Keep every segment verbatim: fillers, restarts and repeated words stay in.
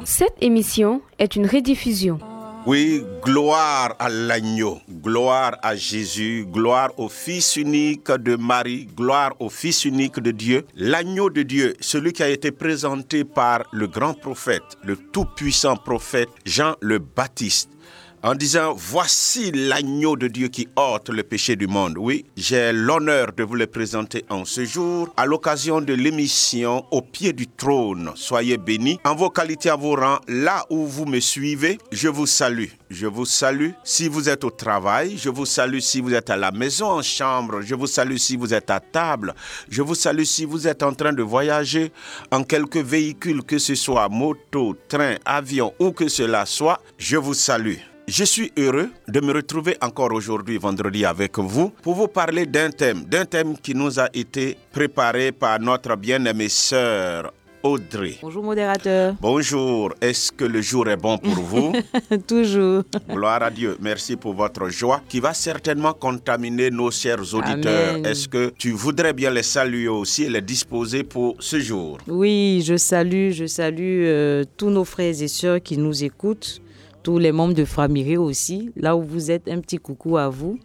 Cette émission est une rediffusion. Oui, gloire à l'agneau, gloire à Jésus, gloire au Fils unique de Marie, gloire au Fils unique de Dieu, l'agneau de Dieu, celui qui a été présenté par le grand prophète, le tout-puissant prophète Jean le Baptiste, en disant « Voici l'agneau de Dieu qui ôte le péché du monde ». Oui, j'ai l'honneur de vous le présenter en ce jour, à l'occasion de l'émission « Au pied du trône ». Soyez bénis. En vos qualités, en vos rangs, là où vous me suivez, je vous salue. Je vous salue si vous êtes au travail, je vous salue si vous êtes à la maison, en chambre, je vous salue si vous êtes à table, je vous salue si vous êtes en train de voyager en quelque véhicule, que ce soit moto, train, avion, ou que cela soit, je vous salue. Je suis heureux de me retrouver encore aujourd'hui, vendredi, avec vous, pour vous parler d'un thème, d'un thème qui nous a été préparé par notre bien-aimée sœur Audrey. Bonjour modérateur. Bonjour, est-ce que le jour est bon pour vous? Toujours. Gloire à Dieu, merci pour votre joie qui va certainement contaminer nos chers auditeurs. Amen. Est-ce que tu voudrais bien les saluer aussi et les disposer pour ce jour? Oui, je salue, je salue euh, tous nos frères et sœurs qui nous écoutent, tous les membres de Framiré aussi, là où vous êtes, un petit coucou à vous.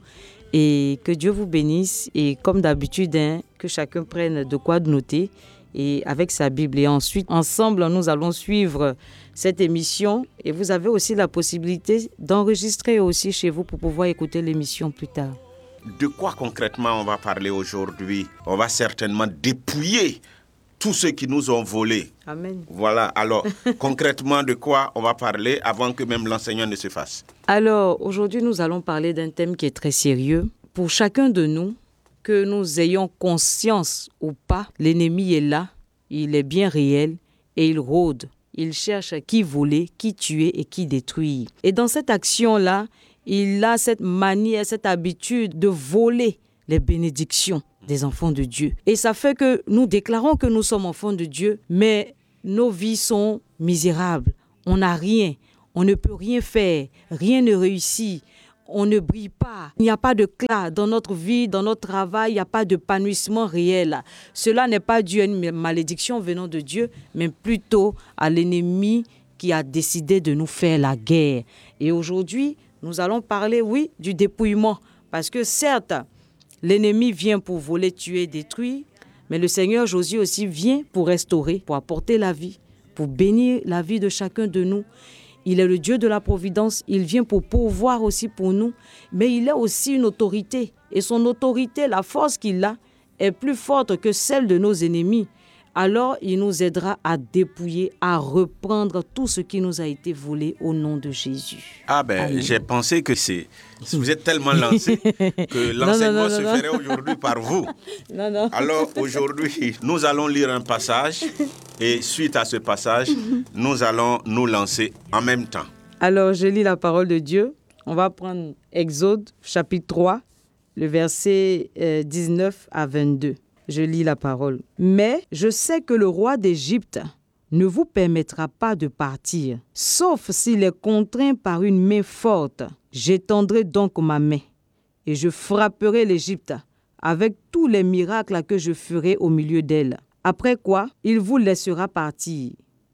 Et que Dieu vous bénisse et comme d'habitude, hein, que chacun prenne de quoi noter et avec sa Bible. Et ensuite, ensemble, nous allons suivre cette émission. Et vous avez aussi la possibilité d'enregistrer aussi chez vous pour pouvoir écouter l'émission plus tard. De quoi concrètement on va parler aujourd'hui? On va certainement dépouiller tous ceux qui nous ont volés. Amen. Voilà, alors concrètement de quoi on va parler avant que même l'enseignant ne se fasse? Alors, aujourd'hui, nous allons parler d'un thème qui est très sérieux. Pour chacun de nous, que nous ayons conscience ou pas, l'ennemi est là, il est bien réel et il rôde. Il cherche qui voler, qui tuer et qui détruire. Et dans cette action-là, il a cette manie, cette habitude de voler les bénédictions des enfants de Dieu. Et ça fait que nous déclarons que nous sommes enfants de Dieu, mais nos vies sont misérables. On n'a rien, on ne peut rien faire, rien ne réussit. On ne brille pas. Il n'y a pas de classe dans notre vie, dans notre travail. Il n'y a pas d'épanouissement réel. Cela n'est pas dû à une malédiction venant de Dieu, mais plutôt à l'ennemi qui a décidé de nous faire la guerre. Et aujourd'hui, nous allons parler, oui, du dépouillement. Parce que certes, l'ennemi vient pour voler, tuer, détruire, mais le Seigneur Jésus aussi vient pour restaurer, pour apporter la vie, pour bénir la vie de chacun de nous. Il est le Dieu de la providence, il vient pour pourvoir aussi pour nous, mais il a aussi une autorité. Et son autorité, la force qu'il a, est plus forte que celle de nos ennemis. Alors, il nous aidera à dépouiller, à reprendre tout ce qui nous a été volé au nom de Jésus. Ah ben, Amen. J'ai pensé que c'est... Vous êtes tellement lancé que l'enseignement non, non, non, se non. ferait aujourd'hui par vous. Non, non. Alors, aujourd'hui, nous allons lire un passage et suite à ce passage, nous allons nous lancer en même temps. Alors, je lis la parole de Dieu. On va prendre Exode, chapitre trois, le verset euh, dix-neuf à vingt-deux. Je lis la parole. « Mais je sais que le roi d'Égypte ne vous permettra pas de partir, sauf s'il est contraint par une main forte. J'étendrai donc ma main et je frapperai l'Égypte avec tous les miracles que je ferai au milieu d'elle. Après quoi, il vous laissera partir.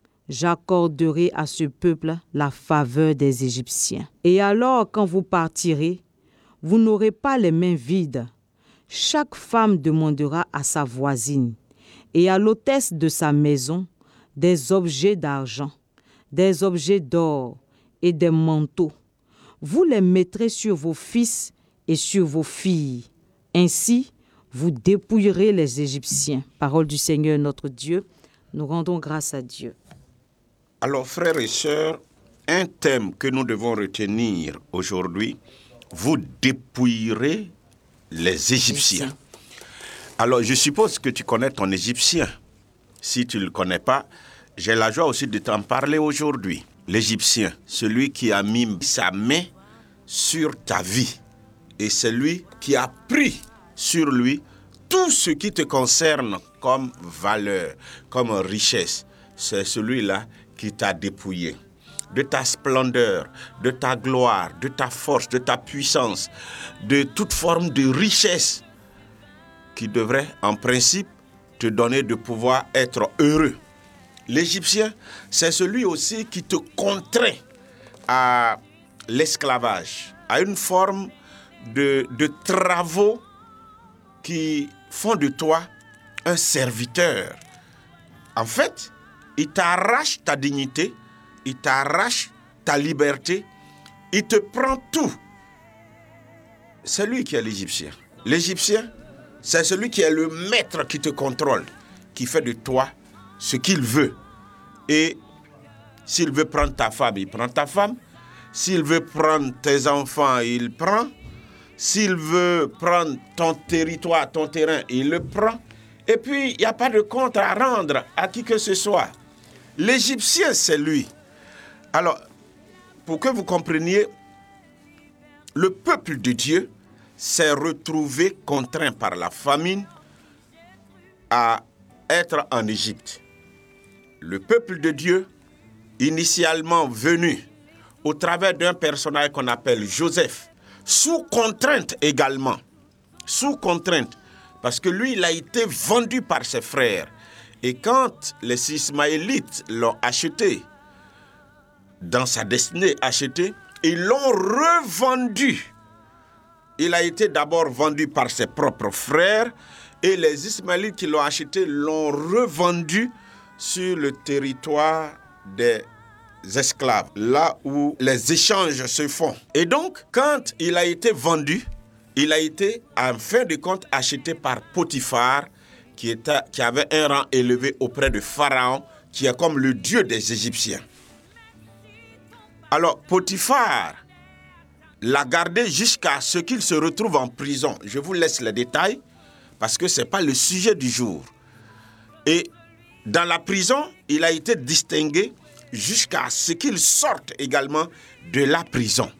J'accorderai à ce peuple la faveur des Égyptiens. Et alors, quand vous partirez, vous n'aurez pas les mains vides. Chaque femme demandera à sa voisine et à l'hôtesse de sa maison des objets d'argent, des objets d'or et des manteaux. Vous les mettrez sur vos fils et sur vos filles. Ainsi, vous dépouillerez les Égyptiens. » Parole du Seigneur notre Dieu, nous rendons grâce à Dieu. Alors, frères et sœurs, un thème que nous devons retenir aujourd'hui, vous dépouillerez les Égyptiens. Alors, je suppose que tu connais ton Égyptien. Si tu ne le connais pas, j'ai la joie aussi de t'en parler aujourd'hui. L'Égyptien, celui qui a mis sa main sur ta vie et celui qui a pris sur lui tout ce qui te concerne comme valeur, comme richesse. C'est celui-là qui t'a dépouillé de ta splendeur, de ta gloire, de ta force, de ta puissance, de toute forme de richesse qui devrait, en principe, te donner de pouvoir être heureux. L'Égyptien, c'est celui aussi qui te contraint à l'esclavage, à une forme de, de travaux qui font de toi un serviteur. En fait, il t'arrache ta dignité, il t'arrache ta liberté, il te prend tout. C'est lui qui est l'Égyptien. L'Égyptien, c'est celui qui est le maître qui te contrôle, qui fait de toi ce qu'il veut. Et s'il veut prendre ta femme, il prend ta femme. S'il veut prendre tes enfants, il prend. S'il veut prendre ton territoire, ton terrain, il le prend. Et puis, il n'y a pas de compte à rendre à qui que ce soit. L'Égyptien, c'est lui. Alors, pour que vous compreniez, le peuple de Dieu s'est retrouvé contraint par la famine à être en Égypte. Le peuple de Dieu, initialement venu au travers d'un personnage qu'on appelle Joseph, sous contrainte également, sous contrainte, parce que lui, il a été vendu par ses frères. Et quand les Ismaélites l'ont acheté, dans sa destinée acheté, ils l'ont revendu. Il a été d'abord vendu par ses propres frères, et les Ismaélites qui l'ont acheté l'ont revendu sur le territoire des esclaves, là où les échanges se font. Et donc, quand il a été vendu, il a été, en fin de compte, acheté par Potiphar, qui, était, qui avait un rang élevé auprès de Pharaon, qui est comme le dieu des Égyptiens. Alors, Potiphar l'a gardé jusqu'à ce qu'il se retrouve en prison. Je vous laisse les détails, parce que ce n'est pas le sujet du jour. Et dans la prison, il a été distingué jusqu'à ce qu'il sorte également de la prison.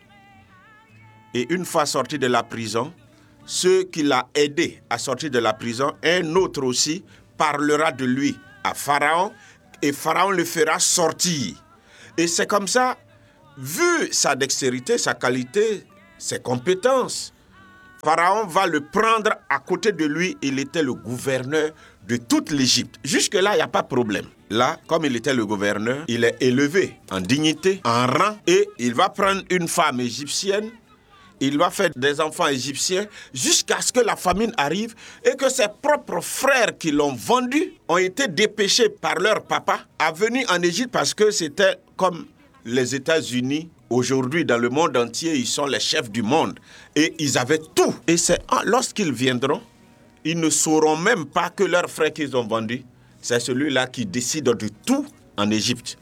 Et une fois sorti de la prison, ceux qui l'ont aidé à sortir de la prison, un autre aussi parlera de lui à Pharaon, et Pharaon le fera sortir. Et c'est comme ça, vu sa dextérité, sa qualité, ses compétences, Pharaon va le prendre à côté de lui. Il était le gouverneur de toute l'Égypte. Jusque-là, il n'y a pas de problème. Là, comme il était le gouverneur, il est élevé en dignité, en rang, et il va prendre une femme égyptienne. Il va faire des enfants égyptiens jusqu'à ce que la famine arrive et que ses propres frères qui l'ont vendu ont été dépêchés par leur papa à venir en Égypte parce que c'était comme les États-Unis. Aujourd'hui, dans le monde entier, ils sont les chefs du monde et ils avaient tout. Et c'est lorsqu'ils viendront, ils ne sauront même pas que leur frère qu'ils ont vendu, c'est celui-là qui décide de tout en Égypte.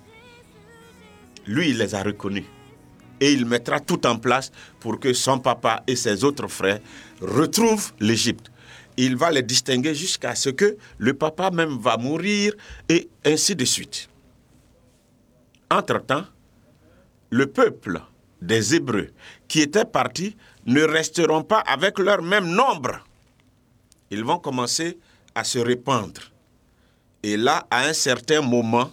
Lui, il les a reconnus. Et il mettra tout en place pour que son papa et ses autres frères retrouvent l'Égypte. Il va les distinguer jusqu'à ce que le papa même va mourir et ainsi de suite. Entre-temps, le peuple des Hébreux qui étaient partis ne resteront pas avec leur même nombre. Ils vont commencer à se répandre. Et là, à un certain moment,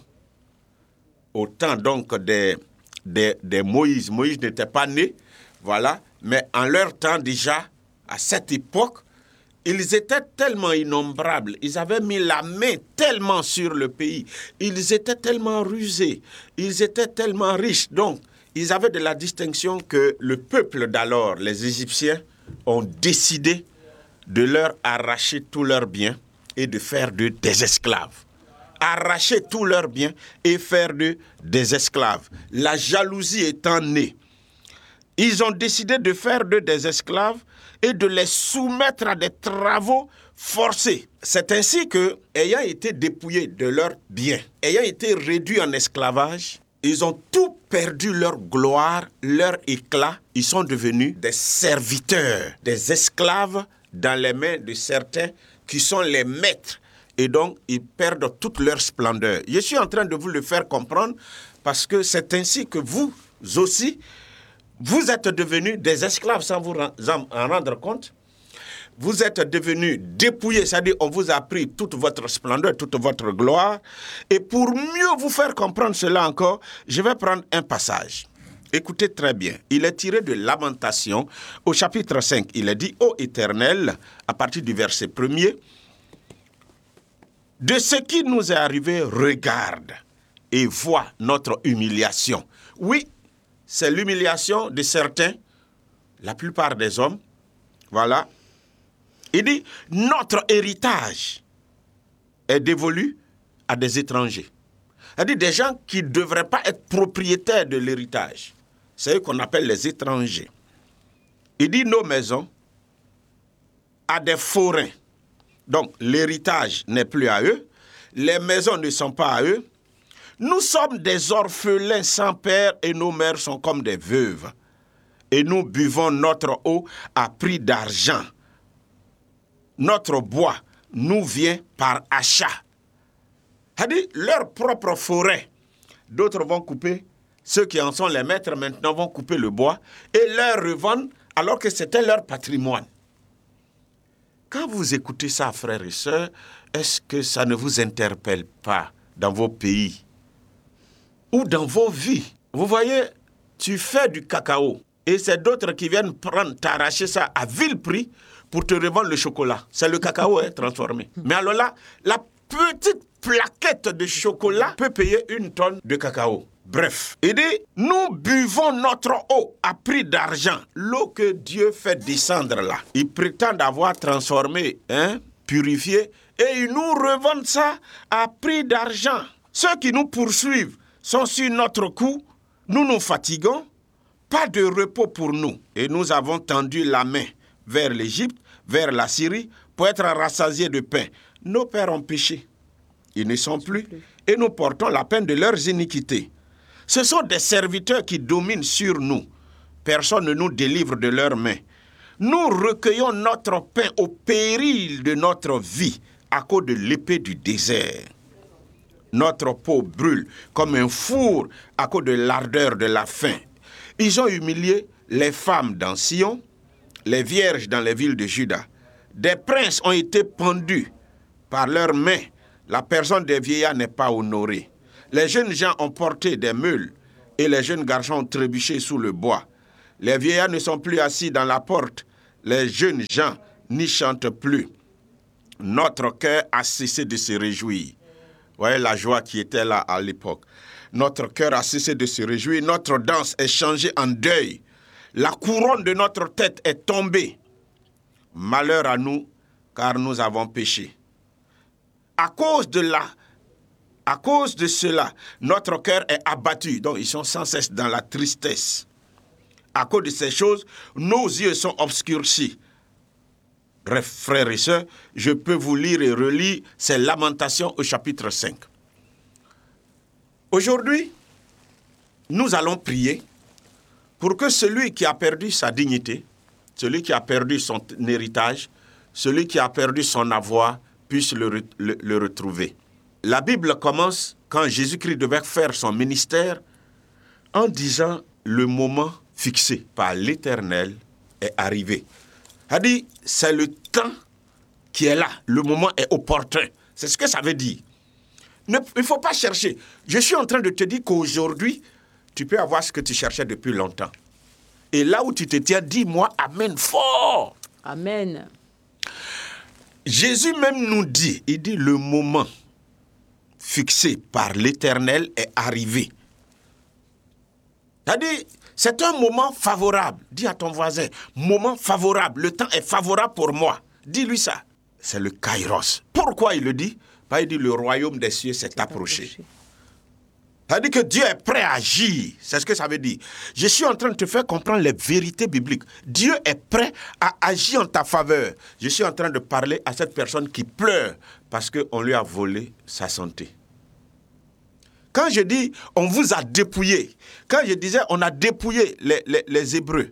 au temps donc des... De, de Moïse. Moïse n'était pas né, voilà, mais en leur temps déjà, à cette époque, ils étaient tellement innombrables, ils avaient mis la main tellement sur le pays, ils étaient tellement rusés, ils étaient tellement riches, donc ils avaient de la distinction que le peuple d'alors, les Égyptiens, ont décidé de leur arracher tous leurs biens et de faire d'eux des esclaves. Arracher tous leurs biens et faire d'eux des esclaves. La jalousie étant née, ils ont décidé de faire d'eux des esclaves et de les soumettre à des travaux forcés. C'est ainsi que, ayant été dépouillés de leurs biens, ayant été réduits en esclavage, ils ont tout perdu leur gloire, leur éclat. Ils sont devenus des serviteurs, des esclaves dans les mains de certains qui sont les maîtres. Et donc, ils perdent toute leur splendeur. Je suis en train de vous le faire comprendre parce que c'est ainsi que vous aussi, vous êtes devenus des esclaves sans vous en rendre compte. Vous êtes devenus dépouillés, c'est-à-dire on vous a pris toute votre splendeur, toute votre gloire. Et pour mieux vous faire comprendre cela encore, je vais prendre un passage. Écoutez très bien, il est tiré de Lamentation au chapitre cinq. Il est dit, ô Éternel, à partir du verset premier, de ce qui nous est arrivé, regarde et vois notre humiliation. Oui, c'est l'humiliation de certains, la plupart des hommes. Voilà. Il dit, notre héritage est dévolu à des étrangers. C'est-à-dire des gens qui ne devraient pas être propriétaires de l'héritage. C'est eux qu'on appelle les étrangers. Il dit, nos maisons à des forains. Donc, l'héritage n'est plus à eux. Les maisons ne sont pas à eux. Nous sommes des orphelins sans père et nos mères sont comme des veuves. Et nous buvons notre eau à prix d'argent. Notre bois nous vient par achat. C'est-à-dire, leur propre forêt. D'autres vont couper, ceux qui en sont les maîtres maintenant vont couper le bois et leur revendre alors que c'était leur patrimoine. Quand vous écoutez ça, frères et sœurs, est-ce que ça ne vous interpelle pas dans vos pays ou dans vos vies? Vous voyez, tu fais du cacao et c'est d'autres qui viennent prendre, t'arracher ça à vil prix pour te revendre le chocolat. C'est le cacao hein, transformé. Mais alors là, la petite plaquette de chocolat peut payer une tonne de cacao. Bref, il dit, nous buvons notre eau à prix d'argent. L'eau que Dieu fait descendre là. Ils prétendent avoir transformé, hein, purifié, et ils nous revendent ça à prix d'argent. Ceux qui nous poursuivent sont sur notre cou, nous nous fatiguons, pas de repos pour nous. Et nous avons tendu la main vers l'Égypte, vers la Syrie, pour être rassasiés de pain. Nos pères ont péché. Ils ne sont plus, et nous portons la peine de leurs iniquités. Ce sont des serviteurs qui dominent sur nous. Personne ne nous délivre de leurs mains. Nous recueillons notre pain au péril de notre vie à cause de l'épée du désert. Notre peau brûle comme un four à cause de l'ardeur de la faim. Ils ont humilié les femmes dans Sion, les vierges dans les villes de Juda. Des princes ont été pendus par leurs mains. La personne des vieillards n'est pas honorée. Les jeunes gens ont porté des meules et les jeunes garçons ont trébuché sous le bois. Les vieillards ne sont plus assis dans la porte. Les jeunes gens n'y chantent plus. Notre cœur a cessé de se réjouir. Vous voyez la joie qui était là à l'époque. Notre cœur a cessé de se réjouir. Notre danse est changée en deuil. La couronne de notre tête est tombée. Malheur à nous, car nous avons péché. À cause de la À cause de cela, notre cœur est abattu. Donc, ils sont sans cesse dans la tristesse. À cause de ces choses, nos yeux sont obscurcis. Bref, frères et sœurs, je peux vous lire et relire ces lamentations au chapitre cinq. Aujourd'hui, nous allons prier pour que celui qui a perdu sa dignité, celui qui a perdu son héritage, celui qui a perdu son avoir, puisse le, le, le retrouver. La Bible commence quand Jésus-Christ devait faire son ministère en disant le moment fixé par l'Éternel est arrivé. C'est-à-dire, c'est le temps qui est là, le moment est opportun. C'est ce que ça veut dire. Ne, il ne faut pas chercher. Je suis en train de te dire qu'aujourd'hui, tu peux avoir ce que tu cherchais depuis longtemps. Et là où tu te tiens, dis-moi Amen fort. Amen. Jésus même nous dit, il dit le moment fixé par l'Éternel est arrivé. C'est-à-dire, c'est un moment favorable. Dis à ton voisin, moment favorable. Le temps est favorable pour moi. Dis-lui ça. C'est le Kairos. Pourquoi il le dit? Parce qu'il dit le royaume des cieux s'est approché. C'est-à-dire que Dieu est prêt à agir. C'est ce que ça veut dire. Je suis en train de te faire comprendre les vérités bibliques. Dieu est prêt à agir en ta faveur. Je suis en train de parler à cette personne qui pleure parce qu'on lui a volé sa santé. Quand je dis on vous a dépouillé, quand je disais on a dépouillé les, les, les Hébreux,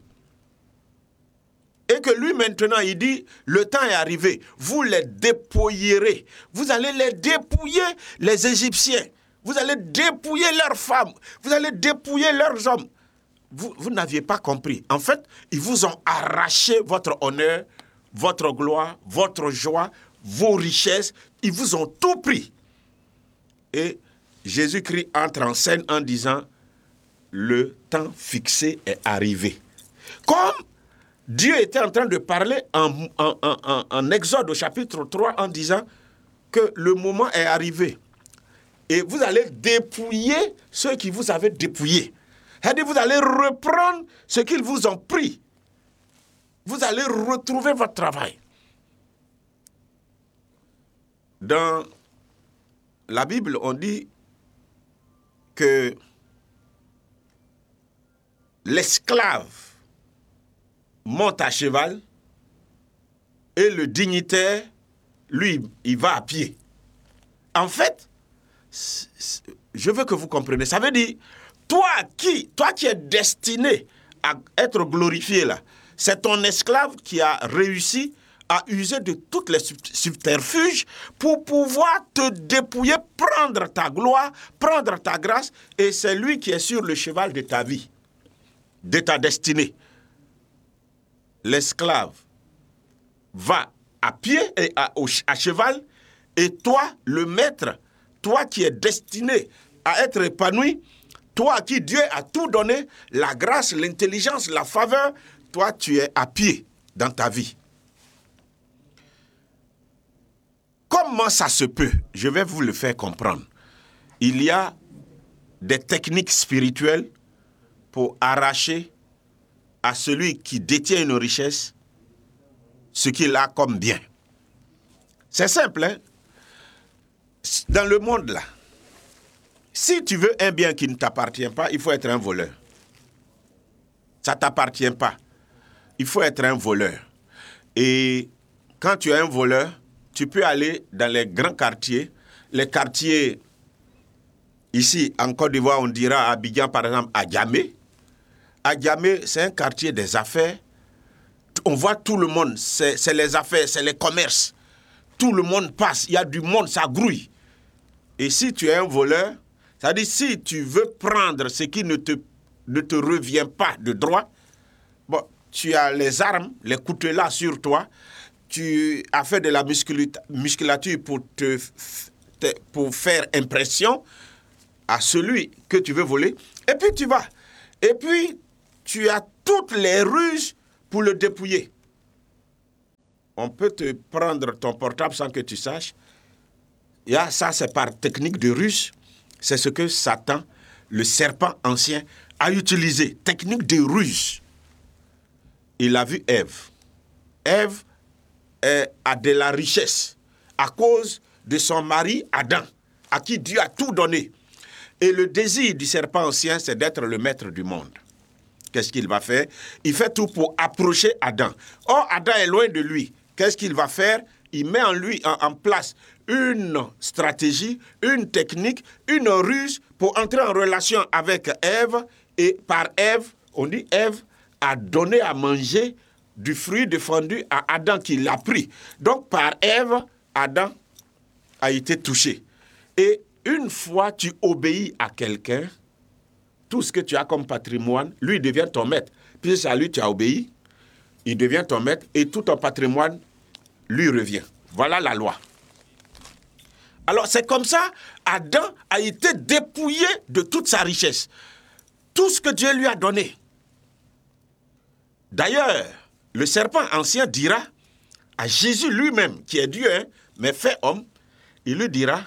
et que lui maintenant il dit le temps est arrivé, vous les dépouillerez, vous allez les dépouiller les Égyptiens, vous allez dépouiller leurs femmes, vous allez dépouiller leurs hommes. Vous, vous n'aviez pas compris. En fait, ils vous ont arraché votre honneur, votre gloire, votre joie, vos richesses, ils vous ont tout pris. Et Jésus-Christ entre en scène en disant « Le temps fixé est arrivé ». Comme Dieu était en train de parler en, en, en, en Exode au chapitre trois en disant que le moment est arrivé. Et vous allez dépouiller ceux qui vous avaient dépouillé. C'est-à-dire vous allez reprendre ce qu'ils vous ont pris. Vous allez retrouver votre travail. Dans la Bible, on dit que l'esclave monte à cheval et le dignitaire, lui, il va à pied. En fait, je veux que vous compreniez. Ça veut dire, toi qui, toi qui es destiné à être glorifié là, c'est ton esclave qui a réussi à user de toutes les subterfuges pour pouvoir te dépouiller, prendre ta gloire, prendre ta grâce, et c'est lui qui est sur le cheval de ta vie, de ta destinée. L'esclave va à pied et à, à cheval, et toi, le maître, toi qui es destiné à être épanoui, toi à qui Dieu a tout donné, la grâce, l'intelligence, la faveur, toi tu es à pied dans ta vie. Comment ça se peut? Je vais vous le faire comprendre. Il y a des techniques spirituelles pour arracher à celui qui détient une richesse ce qu'il a comme bien. C'est simple, hein? Dans le monde là, si tu veux un bien qui ne t'appartient pas, il faut être un voleur. Ça ne t'appartient pas. Il faut être un voleur. Et quand tu es un voleur, tu peux aller dans les grands quartiers, les quartiers, ici en Côte d'Ivoire, on dira à Abidjan par exemple, à Djamé. À Djamé, c'est un quartier des affaires. On voit tout le monde, c'est, c'est les affaires, c'est les commerces. Tout le monde passe, il y a du monde, ça grouille. Et si tu es un voleur, c'est-à-dire si tu veux prendre ce qui ne te, ne te revient pas de droit, bon, tu as les armes, les coutelas sur toi, tu as fait de la musculature pour, te, te, pour faire impression à celui que tu veux voler, et puis tu vas. Et puis, tu as toutes les ruses pour le dépouiller. On peut te prendre ton portable sans que tu saches. Et ça, c'est par technique de ruse. C'est ce que Satan, le serpent ancien, a utilisé. Technique de ruse. Il a vu Ève. Ève est, a de la richesse à cause de son mari Adam, à qui Dieu a tout donné. Et le désir du serpent ancien, c'est d'être le maître du monde. Qu'est-ce qu'il va faire? Il fait tout pour approcher Adam. Or, Adam est loin de lui. Qu'est-ce qu'il va faire? Il met en lui en, en place une stratégie, une technique, une ruse pour entrer en relation avec Ève. Et par Ève, on dit Ève a donné à manger du fruit défendu à Adam qui l'a pris. Donc par Ève, Adam a été touché. Et une fois tu obéis à quelqu'un, tout ce que tu as comme patrimoine, lui devient ton maître. Puis à lui tu as obéi, il devient ton maître et tout ton patrimoine lui revient. Voilà la loi. Alors c'est comme ça, Adam a été dépouillé de toute sa richesse. Tout ce que Dieu lui a donné. D'ailleurs, le serpent ancien dira à Jésus lui-même, qui est Dieu, hein, mais fait homme, il lui dira,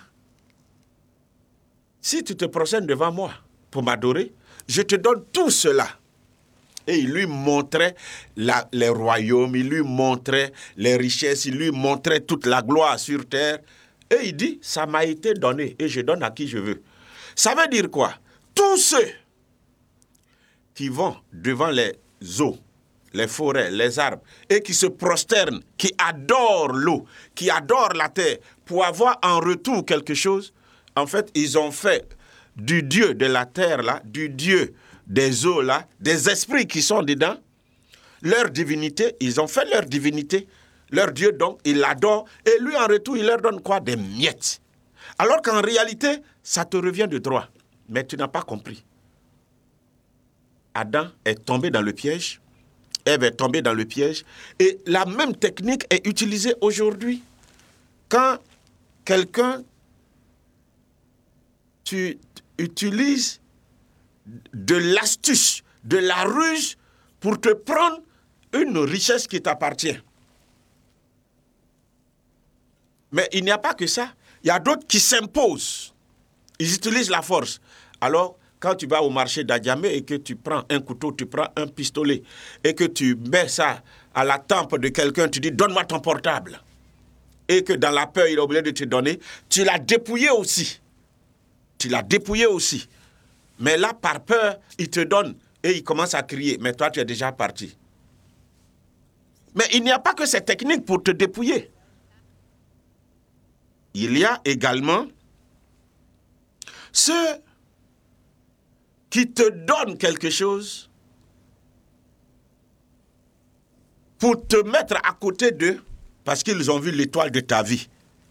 si tu te procèdes devant moi pour m'adorer, je te donne tout cela. Et il lui montrait la, les royaumes, il lui montrait les richesses, il lui montrait toute la gloire sur terre. Et il dit, ça m'a été donné et je donne à qui je veux. Ça veut dire quoi? Tous ceux qui vont devant les eaux, les forêts, les arbres, et qui se prosternent, qui adorent l'eau, qui adorent la terre, pour avoir en retour quelque chose, en fait, ils ont fait du Dieu de la terre, là, du Dieu des eaux, là, des esprits qui sont dedans, leur divinité, ils ont fait leur divinité, leur Dieu, donc, ils l'adorent, et lui, en retour, il leur donne quoi? Des miettes. Alors qu'en réalité, ça te revient de droit, mais tu n'as pas compris. Adam est tombé dans le piège, Ève est tombée dans le piège, et la même technique est utilisée aujourd'hui. Quand quelqu'un, tu utilises de l'astuce, de la ruse pour te prendre une richesse qui t'appartient. Mais il n'y a pas que ça. Il y a d'autres qui s'imposent. Ils utilisent la force. Alors, quand tu vas au marché d'Adjamé et que tu prends un couteau, tu prends un pistolet et que tu mets ça à la tempe de quelqu'un, tu dis « donne-moi ton portable ». Et que dans la peur, il est obligé de te donner, tu l'as dépouillé aussi. Tu l'as dépouillé aussi. Mais là, par peur, il te donne et il commence à crier. Mais toi, tu es déjà parti. Mais il n'y a pas que ces techniques pour te dépouiller. Il y a également ceux qui te donnent quelque chose pour te mettre à côté d'eux parce qu'ils ont vu l'étoile de ta vie.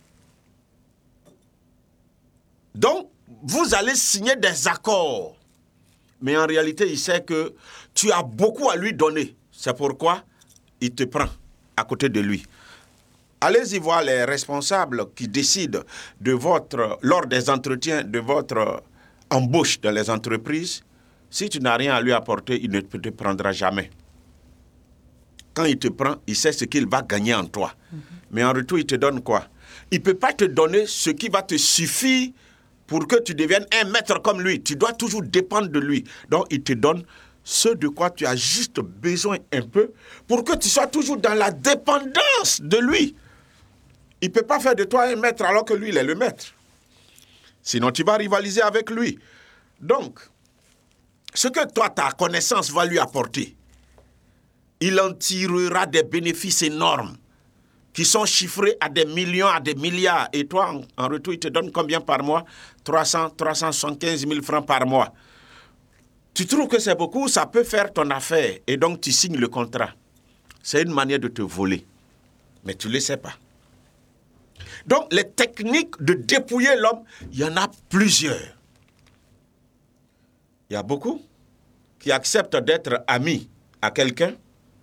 Donc, vous allez signer des accords. Mais en réalité, il sait que tu as beaucoup à lui donner. C'est pourquoi il te prend à côté de lui. Allez-y voir les responsables qui décident de votre, lors des entretiens de votre embauche dans les entreprises. Si tu n'as rien à lui apporter, il ne te prendra jamais. Quand il te prend, il sait ce qu'il va gagner en toi. Mm-hmm. Mais en retour, il te donne quoi? Il ne peut pas te donner ce qui va te suffire pour que tu deviennes un maître comme lui. Tu dois toujours dépendre de lui. Donc, il te donne ce de quoi tu as juste besoin un peu pour que tu sois toujours dans la dépendance de lui. Il ne peut pas faire de toi un maître alors que lui, il est le maître. Sinon, tu vas rivaliser avec lui. Donc, ce que toi, ta connaissance va lui apporter, il en tirera des bénéfices énormes qui sont chiffrés à des millions, à des milliards. Et toi, en, en retour, il te donne combien par mois? trois cents, trois cent soixante-quinze mille francs par mois. Tu trouves que c'est beaucoup? Ça peut faire ton affaire. Et donc, tu signes le contrat. C'est une manière de te voler. Mais tu ne le sais pas. Donc, les techniques de dépouiller l'homme, il y en a plusieurs. Il y a beaucoup qui acceptent d'être amis à quelqu'un,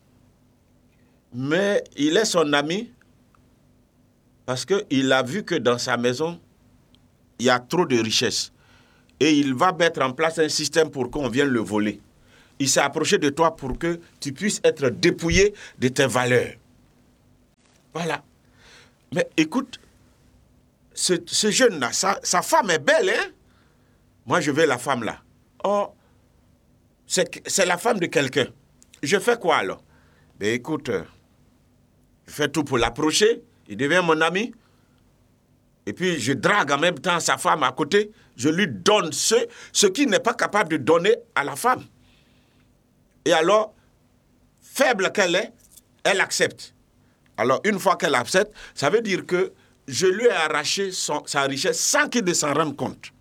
mais il est son ami parce qu'il a vu que dans sa maison, il y a trop de richesses. Et il va mettre en place un système pour qu'on vienne le voler. Il s'est approché de toi pour que tu puisses être dépouillé de tes valeurs. Voilà. Mais écoute, ce, ce jeune-là, sa, sa femme est belle, hein? Moi, je veux la femme là. Oh, c'est, c'est la femme de quelqu'un. Je fais quoi alors? Ben écoute, je fais tout pour l'approcher. Il devient mon ami. Et puis, je drague en même temps sa femme à côté. Je lui donne ce, ce qu'il n'est pas capable de donner à la femme. Et alors, faible qu'elle est, elle accepte. Alors, une fois qu'elle accepte, ça veut dire que je lui ai arraché son, sa richesse sans qu'il ne s'en rende compte.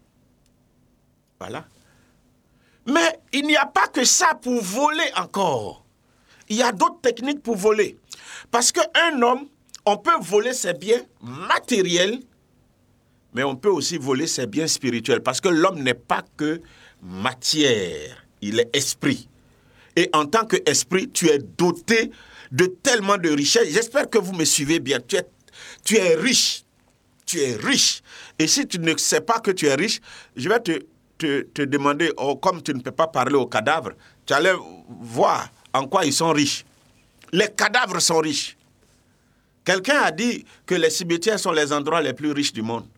Voilà. Mais il n'y a pas que ça pour voler encore. Il y a d'autres techniques pour voler. Parce qu'un homme, on peut voler ses biens matériels, mais on peut aussi voler ses biens spirituels. Parce que l'homme n'est pas que matière, il est esprit. Et en tant qu'esprit, tu es doté de tellement de richesses. J'espère que vous me suivez bien. Tu es, tu es riche. Tu es riche. Et si tu ne sais pas que tu es riche, je vais te, te, te demander, oh, comme tu ne peux pas parler aux cadavres, tu allais voir en quoi ils sont riches. Les cadavres sont riches. Quelqu'un a dit que les cimetières sont les endroits les plus riches du monde.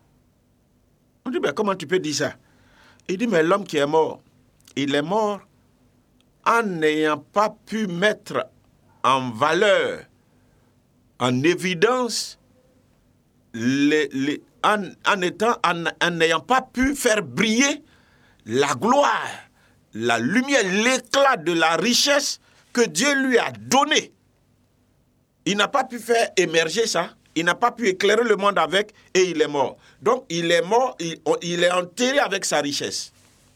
On dit, mais comment tu peux dire ça? Il dit, mais l'homme qui est mort, il est mort en n'ayant pas pu mettre en valeur, en évidence, les, les, en, en, étant, en, en n'ayant pas pu faire briller la gloire, la lumière, l'éclat de la richesse que Dieu lui a donnée. Il n'a pas pu faire émerger ça. Il n'a pas pu éclairer le monde avec et il est mort. Donc, il est mort, il, il est enterré avec sa richesse.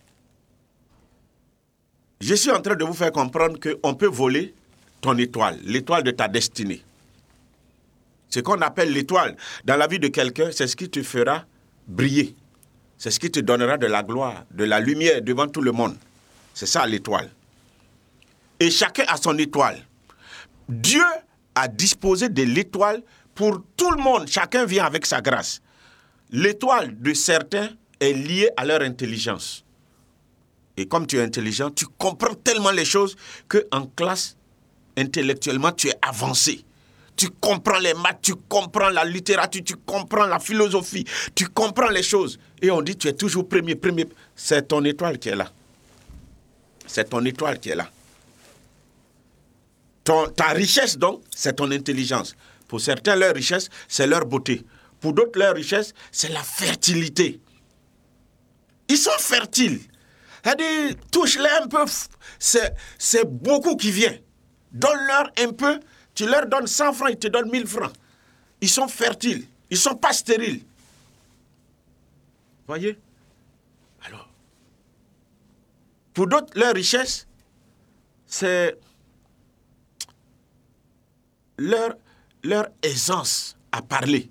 Je suis en train de vous faire comprendre qu'on peut voler ton étoile, l'étoile de ta destinée. Ce qu'on appelle l'étoile dans la vie de quelqu'un, c'est ce qui te fera briller. C'est ce qui te donnera de la gloire, de la lumière devant tout le monde. C'est ça l'étoile. Et chacun a son étoile. Dieu a disposé de l'étoile pour tout le monde. Chacun vient avec sa grâce. L'étoile de certains est liée à leur intelligence. Et comme tu es intelligent, tu comprends tellement les choses qu'en classe, intellectuellement, tu es avancé. tu comprends les maths, tu comprends la littérature, tu comprends la philosophie, tu comprends les choses. Et on dit, tu es toujours premier, premier. C'est ton étoile qui est là. C'est ton étoile qui est là. Ton, ta richesse, donc, c'est ton intelligence. Pour certains, leur richesse, c'est leur beauté. Pour d'autres, leur richesse, c'est la fertilité. Ils sont fertiles. C'est-à-dire, touche-les un peu, c'est, c'est beaucoup qui vient. Donne-leur un peu, tu leur donnes cent francs, ils te donnent mille francs. Ils sont fertiles, ils ne sont pas stériles. Voyez? Alors, pour d'autres, leur richesse, c'est leur, leur aisance à parler.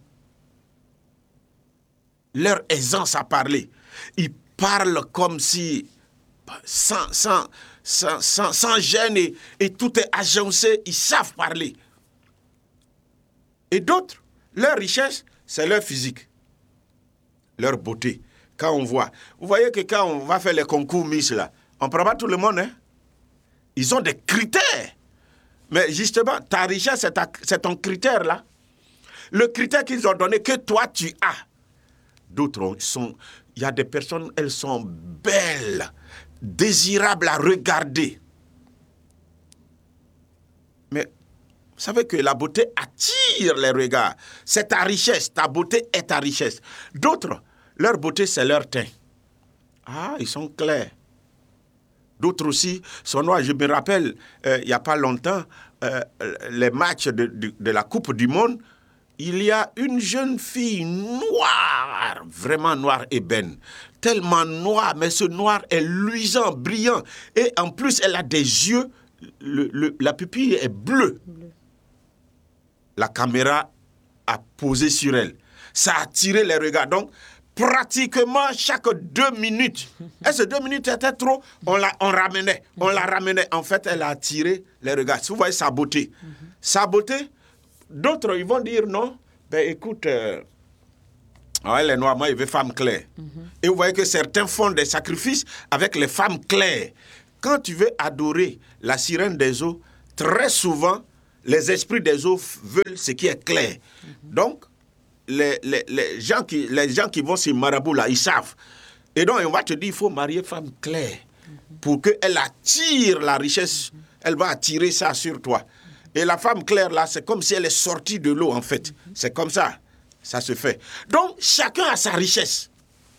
Leur aisance à parler. Ils parlent comme si, sans, sans, sans, sans, sans gêne, et, et tout est agencé, ils savent parler. Et d'autres, leur richesse, c'est leur physique, leur beauté. Quand on voit, vous voyez que quand on va faire les concours Miss, là, on ne prend pas tout le monde, hein? Ils ont des critères. Mais justement, ta richesse, c'est, ta, c'est ton critère, là. Le critère qu'ils ont donné, que toi, tu as. D'autres sont... Il y a des personnes, elles sont belles, désirables à regarder. Mais vous savez que la beauté attire les regards. C'est ta richesse, ta beauté est ta richesse. D'autres, leur beauté, c'est leur teint. Ah, ils sont clairs. D'autres aussi sont noirs. Je me rappelle, euh, il n'y a pas longtemps, euh, les matchs de, de, de la Coupe du Monde, il y a une jeune fille noire, vraiment noire ébène, tellement noire, mais ce noir est luisant, brillant. Et en plus, elle a des yeux, le, le, la pupille est bleue. Bleu. La caméra a posé sur elle. Ça a attiré les regards. Donc, pratiquement chaque deux minutes, et ces deux minutes étaient trop, on la on ramenait, on la ramenait. En fait, elle a attiré les regards. Vous voyez sa beauté. Sa beauté, d'autres, ils vont dire non, ben écoute, euh, ouais, les noirs, moi, il veut femmes claires. Mm-hmm. Et vous voyez que certains font des sacrifices avec les femmes claires. Quand tu veux adorer la sirène des eaux, très souvent, les esprits des eaux veulent ce qui est clair. Mm-hmm. Donc, les, les, les, gens qui, les gens qui vont sur marabout, là, ils savent. Et donc, on va te dire, il faut marier femme claire mm-hmm. pour qu'elle attire la richesse. Mm-hmm. Elle va attirer ça sur toi. Et la femme claire, là, c'est comme si elle est sortie de l'eau, en fait. Mm-hmm. C'est comme ça, ça se fait. Donc, chacun a sa richesse.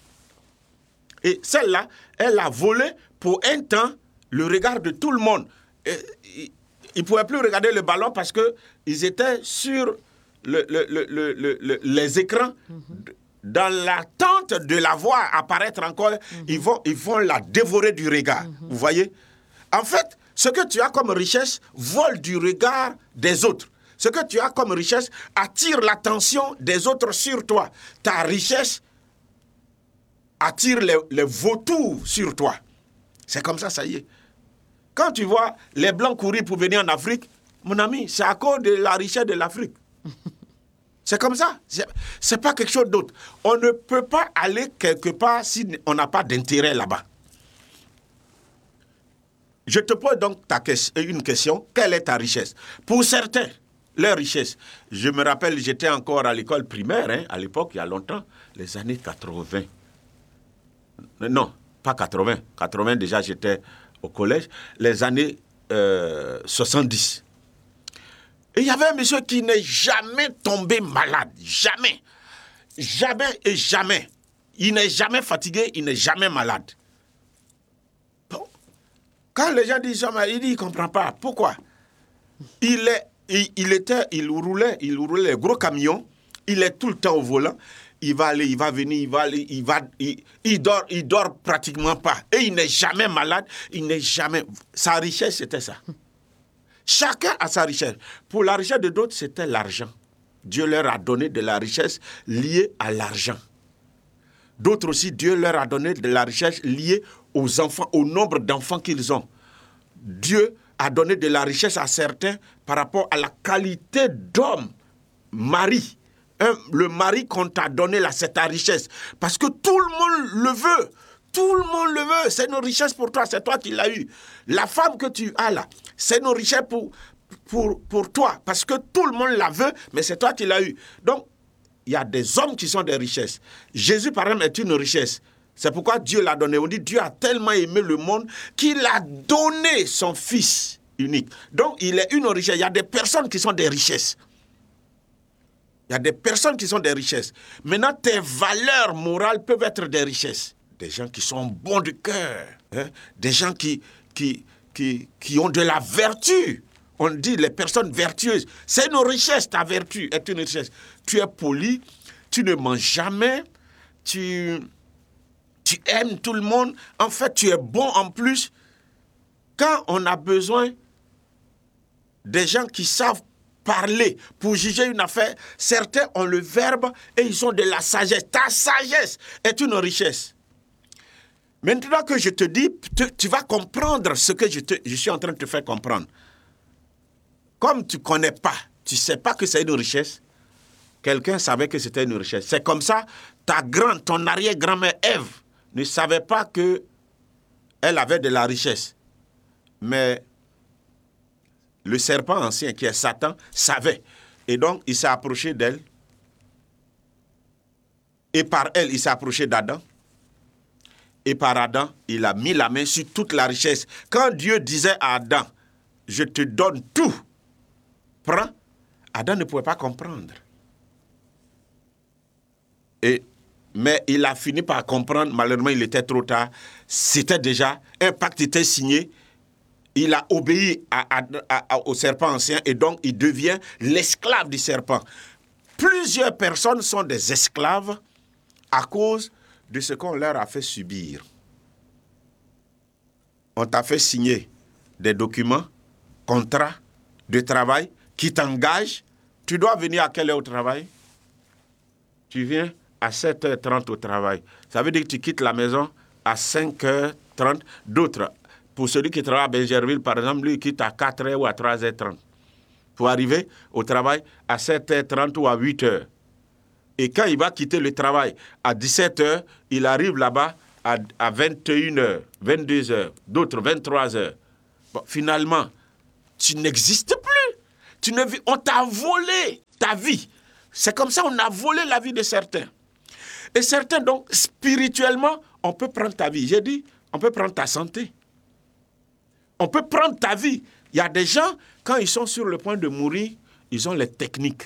Et celle-là, elle a volé pour un temps le regard de tout le monde. Et, ils ne pouvaient plus regarder le ballon parce qu'ils étaient sur le, le, le, le, le, les écrans. Mm-hmm. Dans l'attente de la voir apparaître encore, mm-hmm. ils, vont, ils vont la dévorer du regard. Mm-hmm. Vous voyez? En fait, ce que tu as comme richesse vole du regard des autres. Ce que tu as comme richesse attire l'attention des autres sur toi. Ta richesse attire les, les vautours sur toi. C'est comme ça, ça y est. Quand tu vois les Blancs courir pour venir en Afrique, mon ami, c'est à cause de la richesse de l'Afrique. C'est comme ça. C'est, c'est pas quelque chose d'autre. On ne peut pas aller quelque part si on n'a pas d'intérêt là-bas. Je te pose donc ta question, une question. Quelle est ta richesse? Pour certains, leur richesse. Je me rappelle, j'étais encore à l'école primaire, hein, à l'époque, il y a longtemps, les années quatre-vingts. Non, pas quatre-vingts. quatre-vingts, déjà, j'étais au collège. Les années euh, soixante-dix. Et il y avait un monsieur qui n'est jamais tombé malade. Jamais. Jamais et jamais. Il n'est jamais fatigué, il n'est jamais malade. Bon. Quand les gens disent ça, il dit, il ne comprend pas. Pourquoi? Il est, il, il était, il roulait, il roulait les gros camions. Il est tout le temps au volant. Il va aller, il va venir, il va aller, il va, il, il dort, il dort pratiquement pas. Et il n'est jamais malade, il n'est jamais... Sa richesse, c'était ça. Chacun a sa richesse. Pour la richesse de d'autres, c'était l'argent. Dieu leur a donné de la richesse liée à l'argent. D'autres aussi, Dieu leur a donné de la richesse liée aux enfants, au nombre d'enfants qu'ils ont. Dieu a donné de la richesse à certains par rapport à la qualité d'homme, mari. Un, le mari qu'on t'a donné là, c'est ta richesse. Parce que tout le monde le veut. Tout le monde le veut. C'est une richesse pour toi. C'est toi qui l'as eu. La femme que tu as là, c'est une richesse pour, pour, pour toi, parce que tout le monde la veut, mais c'est toi qui l'as eu. Donc, il y a des hommes qui sont des richesses. Jésus, par exemple, est une richesse. C'est pourquoi Dieu l'a donné. On dit Dieu a tellement aimé le monde qu'il a donné son Fils unique. Donc, il est une richesse. Il y a des personnes qui sont des richesses. Il y a des personnes qui sont des richesses. Maintenant, tes valeurs morales peuvent être des richesses. Des gens qui sont bons de cœur. Hein? Des gens qui, qui, qui, qui ont de la vertu. On dit les personnes vertueuses. C'est une richesse, ta vertu est une richesse. Tu es poli, tu ne manges jamais, tu, tu aimes tout le monde. En fait, tu es bon en plus. Quand on a besoin des gens qui savent parler pour juger une affaire, certains ont le verbe et ils ont de la sagesse. Ta sagesse est une richesse. Maintenant que je te dis, tu, tu vas comprendre ce que je, te, je suis en train de te faire comprendre. Comme tu ne connais pas, tu ne sais pas que c'est une richesse, quelqu'un savait que c'était une richesse. C'est comme ça, ta grand, ton arrière-grand-mère Ève ne savait pas qu'elle avait de la richesse. Mais le serpent ancien, qui est Satan, savait. Et donc, il s'est approché d'elle. Et par elle, il s'est approché d'Adam. Et par Adam, il a mis la main sur toute la richesse. Quand Dieu disait à Adam, je te donne tout, prends, Adam ne pouvait pas comprendre. Et, mais il a fini par comprendre, malheureusement, il était trop tard. C'était déjà, un pacte était signé. Il a obéi à, à, à, au serpent ancien et donc il devient l'esclave du serpent. Plusieurs personnes sont des esclaves à cause de ce qu'on leur a fait subir. On t'a fait signer des documents, contrats de travail qui t'engagent. Tu dois venir à quelle heure au travail? Tu viens à sept heures trente au travail. Ça veut dire que tu quittes la maison à cinq heures trente. D'autres, pour celui qui travaille à Benjerville, par exemple, lui, il quitte à quatre heures ou à trois heures trente. Pour arriver au travail à sept heures trente ou à huit heures. Et quand il va quitter le travail à dix-sept heures, il arrive là-bas à, à vingt et une heures, vingt-deux heures, d'autres vingt-trois heures. Bon, finalement, tu n'existes plus. Tu ne vis, on t'a volé ta vie. C'est comme ça, on a volé la vie de certains. Et certains, donc, spirituellement, on peut prendre ta vie. J'ai dit, on peut prendre ta santé. On peut prendre ta vie. Il y a des gens, quand ils sont sur le point de mourir, ils ont les techniques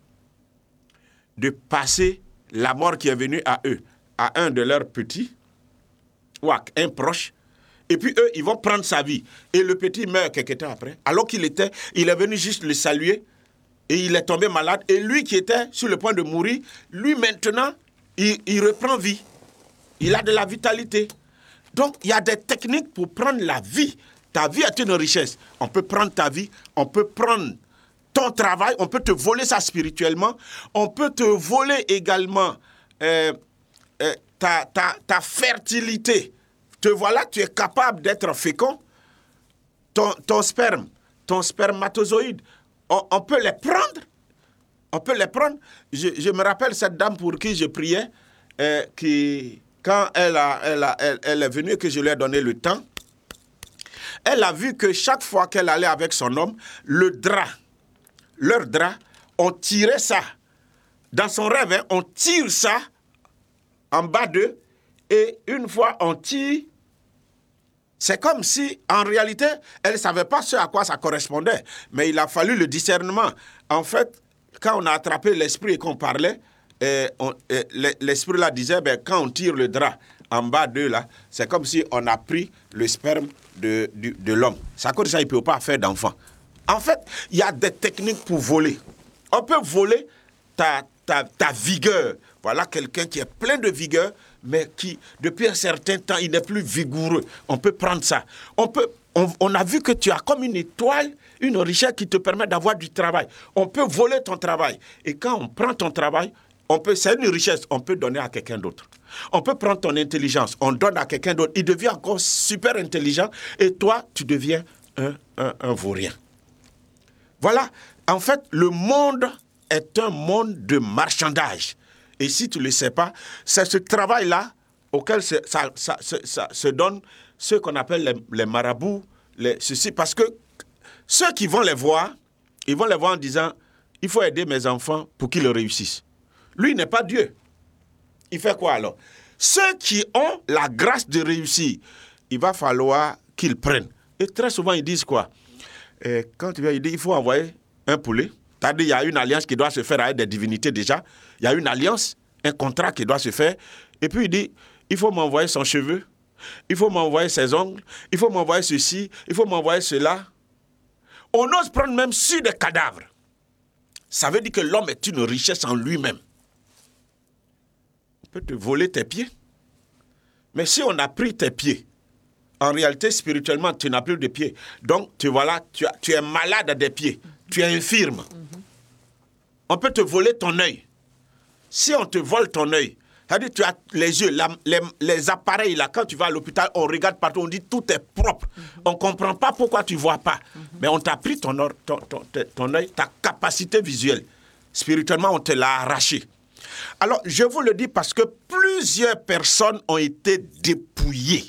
de passer la mort qui est venue à eux, à un de leurs petits, ou à un proche, et puis eux, ils vont prendre sa vie. Et le petit meurt quelque temps après, alors qu'il était, il est venu juste le saluer, et il est tombé malade, et lui qui était sur le point de mourir, lui maintenant, il, il reprend vie. Il a de la vitalité. Donc, il y a des techniques pour prendre la vie. Ta vie est une richesse. On peut prendre ta vie, on peut prendre ton travail, on peut te voler ça spirituellement, on peut te voler également euh, euh, ta, ta, ta fertilité. Te voilà, tu es capable d'être fécond. Ton, ton sperme, ton spermatozoïde, on, on peut les prendre. On peut les prendre. Je, je me rappelle cette dame pour qui je priais, euh, qui, quand elle, a, elle, a, elle, elle est venue et que je lui ai donné le temps, elle a vu que chaque fois qu'elle allait avec son homme, le drap, leur drap, on tirait ça. Dans son rêve, hein, on tire ça en bas d'eux, et une fois on tire, c'est comme si, en réalité, elle ne savait pas ce à quoi ça correspondait. Mais il a fallu le discernement. En fait, quand on a attrapé l'esprit et qu'on parlait, et on, et l'esprit là disait, ben, quand on tire le drap en bas d'eux, là, c'est comme si on a pris le sperme de, de, de l'homme. Ça cause ça, il ne peut pas faire d'enfant. En fait, il y a des techniques pour voler. On peut voler ta, ta, ta vigueur. Voilà quelqu'un qui est plein de vigueur, mais qui, depuis un certain temps, il n'est plus vigoureux. On peut prendre ça. On, peut, on, on a vu que tu as comme une étoile, une richesse qui te permet d'avoir du travail. On peut voler ton travail. Et quand on prend ton travail, on peut, c'est une richesse, on peut donner à quelqu'un d'autre. On peut prendre ton intelligence, on donne à quelqu'un d'autre. Il devient encore super intelligent et toi, tu deviens un, un, un vaurien. Voilà, en fait, le monde est un monde de marchandage. Et si tu ne le sais pas, c'est ce travail-là auquel ça, ça, ça, ça, ça se donne ce qu'on appelle les, les marabouts, les, ceci, parce que ceux qui vont les voir, Ils vont les voir en disant, il faut aider mes enfants pour qu'ils réussissent. Lui, il n'est pas Dieu. Il fait quoi alors? Ceux qui ont la grâce de réussir, il va falloir qu'ils prennent. Et très souvent, ils disent quoi? Et quand tu viens, il dit, il faut envoyer un poulet. C'est-à-dire, il y a une alliance qui doit se faire avec des divinités déjà. Il y a une alliance, un contrat qui doit se faire. Et puis, il dit, il faut m'envoyer son cheveu. Il faut m'envoyer ses ongles. Il faut m'envoyer ceci. Il faut m'envoyer cela. On ose prendre même sur des cadavres. Ça veut dire que l'homme est une richesse en lui-même. On peut te voler tes pieds. Mais si on a pris tes pieds, en réalité, spirituellement, tu n'as plus de pieds. Donc, tu, voilà, tu, as, tu es malade des pieds. Tu es infirme. Mm-hmm. On peut te voler ton œil. Si on te vole ton œil, c'est-à-dire tu as les yeux, la, les, les appareils, là, quand tu vas à l'hôpital, on regarde partout, on dit tout est propre. Mm-hmm. On ne comprend pas pourquoi tu ne vois pas. Mm-hmm. Mais on t'a pris ton, ton, ton, ton œil, ta capacité visuelle. Spirituellement, on te l'a arraché. Alors, je vous le dis parce que plusieurs personnes ont été dépouillées.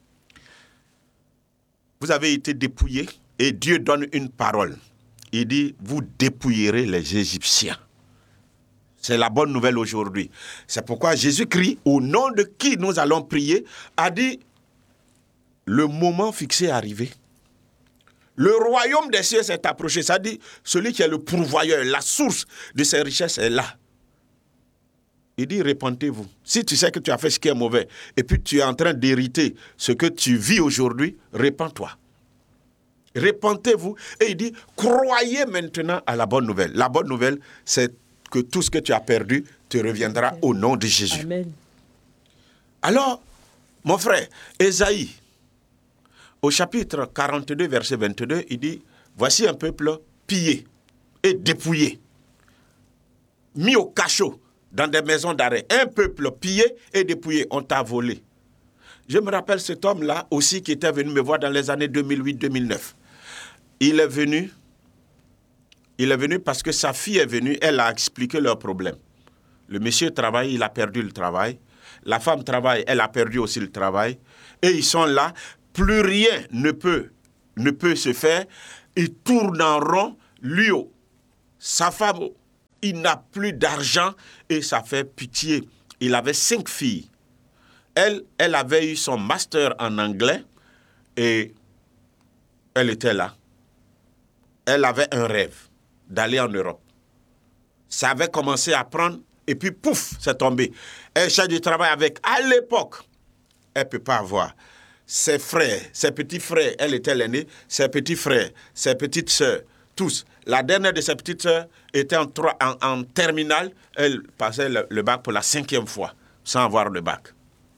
Vous avez été dépouillés et Dieu donne une parole. Il dit, vous dépouillerez les Égyptiens. C'est la bonne nouvelle aujourd'hui. C'est pourquoi Jésus-Christ, au nom de qui nous allons prier, a dit, le moment fixé est arrivé. Le royaume des cieux s'est approché. Ça dit, celui qui est le pourvoyeur, la source de ces richesses est là. Il dit, répentez-vous. Si tu sais que tu as fait ce qui est mauvais, et puis tu es en train d'hériter ce que tu vis aujourd'hui, répands-toi. Répentez-vous. Et il dit, croyez maintenant à la bonne nouvelle. La bonne nouvelle, c'est que tout ce que tu as perdu te reviendra au nom de Jésus. Amen. Alors, mon frère, Ésaïe, au chapitre quarante-deux, verset vingt-deux, il dit, voici un peuple pillé et dépouillé, mis au cachot, dans des maisons d'arrêt. Un peuple pillé et dépouillé, on t'a volé. Je me rappelle cet homme-là aussi qui était venu me voir dans les années deux mille huit deux mille neuf. Il est venu, il est venu parce que sa fille est venue, elle a expliqué leur problème. Le monsieur travaille, il a perdu le travail. La femme travaille, elle a perdu aussi le travail. Et ils sont là, plus rien ne peut, ne peut se faire. Ils tournent en rond, lui, sa femme, il n'a plus d'argent et ça fait pitié. Il avait cinq filles. Elle, elle avait eu son master en anglais et elle était là. Elle avait un rêve d'aller en Europe. Ça avait commencé à prendre et puis pouf, c'est tombé. Elle cherche du travail avec, à l'époque, elle ne peut pas avoir. Ses frères, ses petits frères, elle était l'aînée, ses petits frères, ses petites sœurs, tous. La dernière de ses petites sœurs était en, trois, en, en terminale. Elle passait le, le bac pour la cinquième fois, sans avoir le bac.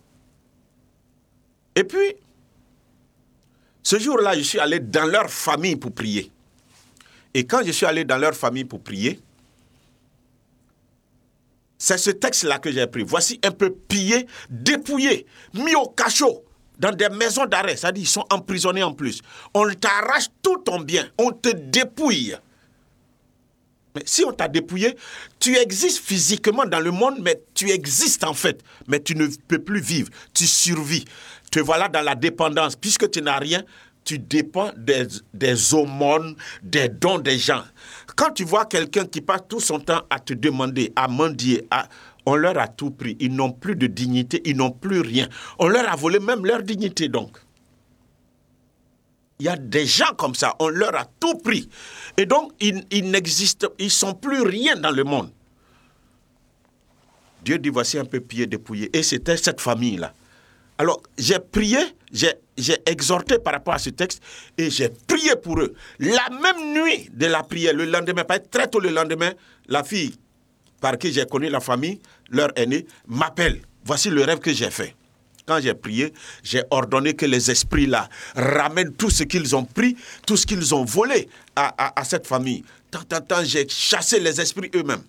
Et puis, ce jour-là, je suis allé dans leur famille pour prier. Et quand je suis allé dans leur famille pour prier, c'est ce texte-là que j'ai pris. Voici un peu pillé, dépouillé, mis au cachot, dans des maisons d'arrêt. C'est-à-dire qu'ils sont emprisonnés en plus. On t'arrache tout ton bien, on te dépouille. Mais si on t'a dépouillé, tu existes physiquement dans le monde, mais tu existes en fait. Mais tu ne peux plus vivre, tu survis. Te voilà dans la dépendance. Puisque tu n'as rien, tu dépends des, des aumônes, des dons des gens. Quand tu vois quelqu'un qui passe tout son temps à te demander, à mendier, à... on leur a tout pris. Ils n'ont plus de dignité, ils n'ont plus rien. On leur a volé même leur dignité donc. Il y a des gens comme ça, on leur a tout pris. Et donc, ils, ils n'existent, ils ne sont plus rien dans le monde. Dieu dit, voici un peu pillé, dépouillé. Et c'était cette famille-là. Alors, j'ai prié, j'ai, j'ai exhorté par rapport à ce texte, et j'ai prié pour eux. La même nuit de la prière, le lendemain, pas très tôt le lendemain, la fille par qui j'ai connu la famille, leur aînée, m'appelle. Voici le rêve que j'ai fait. Quand j'ai prié, j'ai ordonné que les esprits-là ramènent tout ce qu'ils ont pris, tout ce qu'ils ont volé à, à, à cette famille. Tant, tant, tant, j'ai chassé les esprits eux-mêmes.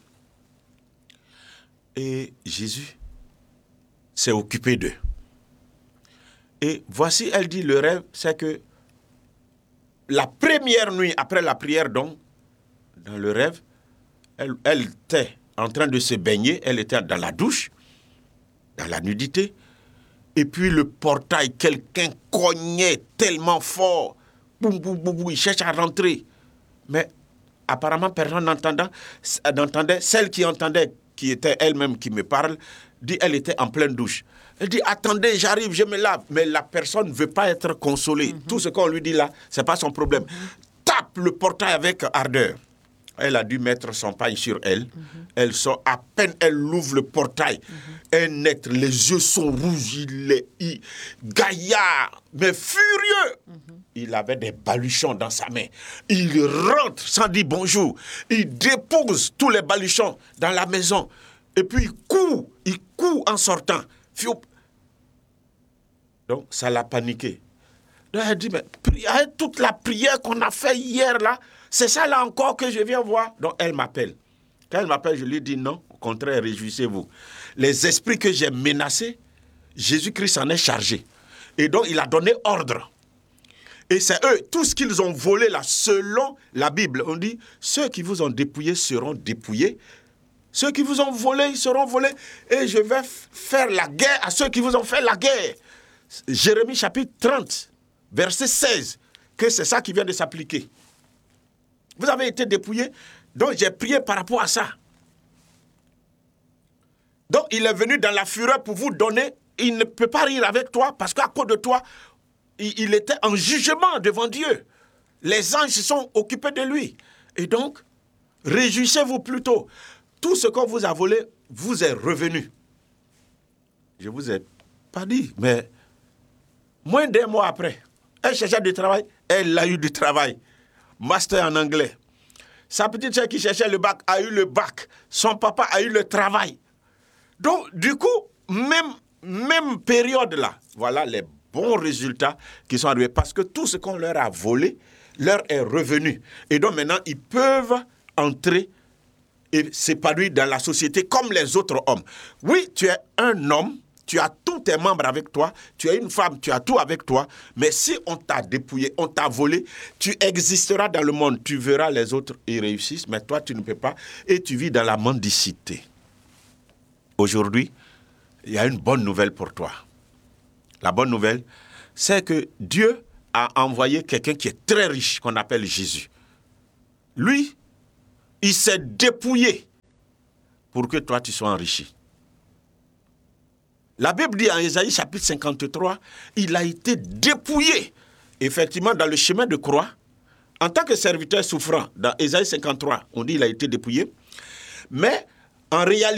Et Jésus s'est occupé d'eux. Et voici, elle dit, le rêve, c'est que la première nuit après la prière, donc, dans le rêve, elle, elle était en train de se baigner, elle était dans la douche, dans la nudité. Et puis le portail, quelqu'un cognait tellement fort. Boum, boum, boum, boum, il cherche à rentrer. Mais apparemment personne n'entendait, n'entendait. Celle qui entendait, qui était elle-même qui me parle, dit elle était en pleine douche. Elle dit attendez, j'arrive, je me lave. Mais la personne ne veut pas être consolée. Mm-hmm. Tout ce qu'on lui dit là, ce n'est pas son problème. Mm-hmm. Tape le portail avec ardeur. Elle a dû mettre son paille sur elle. Mm-hmm. Elle sort, à peine elle ouvre le portail. Mm-hmm. Un être, les yeux sont rouges, il est il, gaillard, mais furieux. Mm-hmm. Il avait des baluchons dans sa main. Il rentre sans dire bonjour. Il dépose tous les baluchons dans la maison. Et puis il court, il court en sortant. Donc ça l'a paniqué. Donc elle dit, mais toute la prière qu'on a fait hier là, c'est ça là encore que je viens voir. Donc elle m'appelle. Quand elle m'appelle, je lui dis non, au contraire, réjouissez-vous. Les esprits que j'ai menacés, Jésus-Christ en est chargé. Et donc il a donné ordre. Et c'est eux, tout ce qu'ils ont volé là, selon la Bible, on dit, ceux qui vous ont dépouillé seront dépouillés. Ceux qui vous ont volé, ils seront volés. Et je vais f- faire la guerre à ceux qui vous ont fait la guerre. Jérémie chapitre trente, verset seize, que c'est ça qui vient de s'appliquer. Vous avez été dépouillés, donc j'ai prié par rapport à ça. Donc il est venu dans la fureur pour vous donner, il ne peut pas rire avec toi, parce qu'à cause de toi, il, il était en jugement devant Dieu. Les anges se sont occupés de lui. Et donc, réjouissez-vous plutôt. Tout ce qu'on vous a volé vous est revenu. Je vous ai pas dit, mais moins d'un mois après, elle cherchait du travail, elle a eu du travail. Master en anglais. Sa petite sœur qui cherchait le bac a eu le bac. Son papa a eu le travail. Donc, du coup, même, même période là, voilà les bons résultats qui sont arrivés. Parce que tout ce qu'on leur a volé, leur est revenu. Et donc maintenant, ils peuvent entrer et s'épanouir dans la société comme les autres hommes. Oui, tu es un homme, tu as tous tes membres avec toi, tu es une femme, tu as tout avec toi, mais si on t'a dépouillé, on t'a volé, tu existeras dans le monde, tu verras les autres, ils réussissent, mais toi, tu ne peux pas, et tu vis dans la mendicité. Aujourd'hui, il y a une bonne nouvelle pour toi. La bonne nouvelle, c'est que Dieu a envoyé quelqu'un qui est très riche, qu'on appelle Jésus. Lui, il s'est dépouillé pour que toi, tu sois enrichi. La Bible dit en Ésaïe chapitre cinquante-trois, il a été dépouillé. Effectivement, dans le chemin de croix, en tant que serviteur souffrant, dans Ésaïe cinquante-trois, on dit qu'il a été dépouillé. Mais en réalité,